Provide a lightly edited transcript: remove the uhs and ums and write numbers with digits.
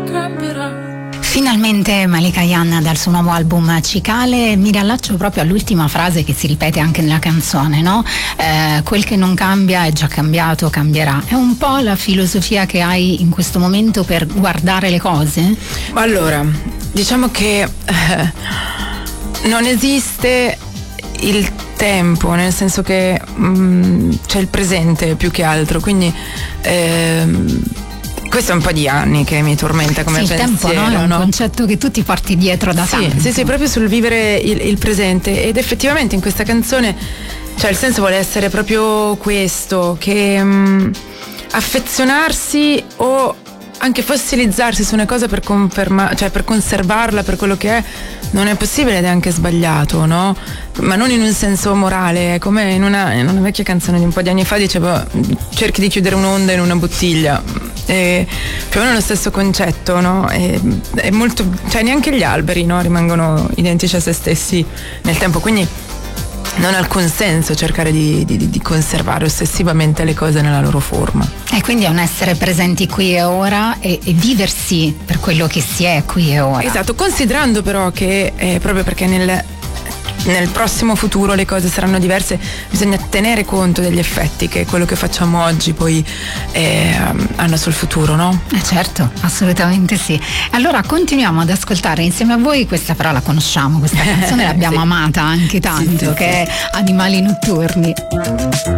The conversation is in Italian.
Finalmente Malika Ayane dal suo nuovo album Cicale. Mi riallaccio proprio all'ultima frase che si ripete anche nella canzone, no? Quel che non cambia è già cambiato, cambierà. È un po' la filosofia che hai in questo momento per guardare le cose? Allora, diciamo che non esiste il tempo, nel senso che c'è il presente più che altro, quindi questo è un po' di anni che mi tormenta come pensiero. Il tempo, no? È un concetto che tu ti porti dietro da tanto. Sì, proprio sul vivere il presente, ed effettivamente in questa canzone, cioè il senso vuole essere proprio questo, che affezionarsi o anche fossilizzarsi su una cosa per cioè per conservarla per quello che è, non è possibile ed è anche sbagliato, no? Ma non in un senso morale, è come in una vecchia canzone di un po' di anni fa diceva: cerchi di chiudere un'onda in una bottiglia. È più o meno lo stesso concetto, no? È molto, cioè neanche gli alberi, no? Rimangono identici a se stessi nel tempo, quindi non ha alcun senso cercare di conservare ossessivamente le cose nella loro forma. E quindi è un essere presenti qui e ora e viversi per quello che si è qui e ora. Esatto, considerando però che proprio perché nel prossimo futuro le cose saranno diverse, bisogna tenere conto degli effetti che quello che facciamo oggi poi hanno sul futuro, no? Certo, assolutamente sì. Allora continuiamo ad ascoltare insieme a voi questa, però la conosciamo, questa canzone l'abbiamo amata anche tanto, che è Animali notturni.